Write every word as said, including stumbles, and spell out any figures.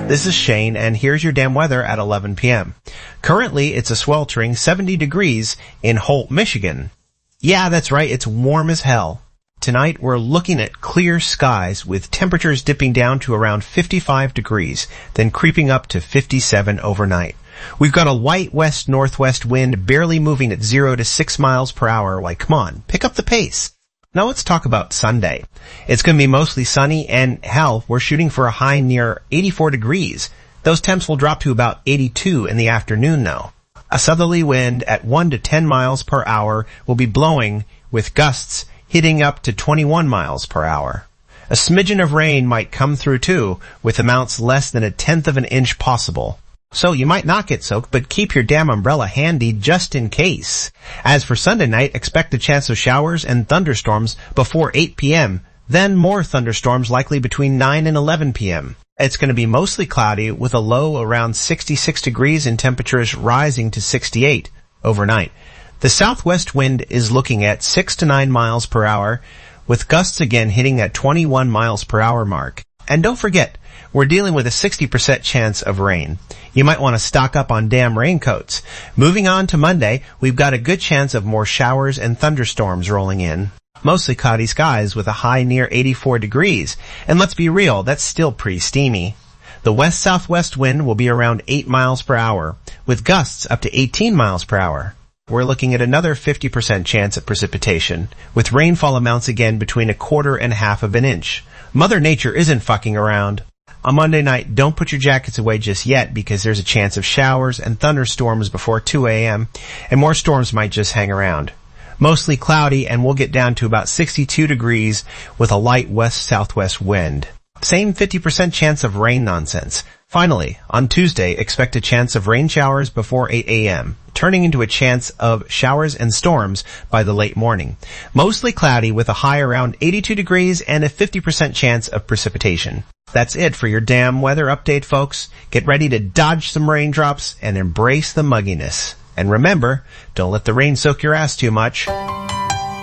This is Shane, and here's your damn weather at eleven p.m. Currently, it's a sweltering seventy degrees in Holt, Michigan. Yeah, that's right, it's warm as hell. Tonight, we're looking at clear skies with temperatures dipping down to around fifty-five degrees, then creeping up to fifty-seven overnight. We've got a light west-northwest wind barely moving at zero to six miles per hour. Like, come on, pick up the pace. Now let's talk about Sunday. It's going to be mostly sunny, and hell, we're shooting for a high near eighty-four degrees. Those temps will drop to about eighty-two in the afternoon though. A southerly wind at one to ten miles per hour will be blowing, with gusts hitting up to twenty-one miles per hour. A smidgen of rain might come through too, with amounts less than a tenth of an inch possible. So you might not get soaked, but keep your damn umbrella handy just in case. As for Sunday night, expect a chance of showers and thunderstorms before eight p.m., then more thunderstorms likely between nine and eleven p.m. It's going to be mostly cloudy with a low around sixty-six degrees and temperatures rising to sixty-eight overnight. The southwest wind is looking at six to nine miles per hour, with gusts again hitting that twenty-one miles per hour mark. And don't forget, we're dealing with a sixty percent chance of rain. You might want to stock up on damn raincoats. Moving on to Monday, we've got a good chance of more showers and thunderstorms rolling in. Mostly cloudy skies with a high near eighty-four degrees. And let's be real, that's still pretty steamy. The west-southwest wind will be around eight miles per hour, with gusts up to eighteen miles per hour. We're looking at another fifty percent chance of precipitation, with rainfall amounts again between a quarter and half of an inch. Mother Nature isn't fucking around. On Monday night, don't put your jackets away just yet because there's a chance of showers and thunderstorms before two a.m., and more storms might just hang around. Mostly cloudy, and we'll get down to about sixty-two degrees with a light west-southwest wind. Same fifty percent chance of rain nonsense. Finally, on Tuesday, expect a chance of rain showers before eight a.m., turning into a chance of showers and storms by the late morning. Mostly cloudy with a high around eighty-two degrees and a fifty percent chance of precipitation. That's it for your damn weather update, folks. Get ready to dodge some raindrops and embrace the mugginess. And remember, don't let the rain soak your ass too much.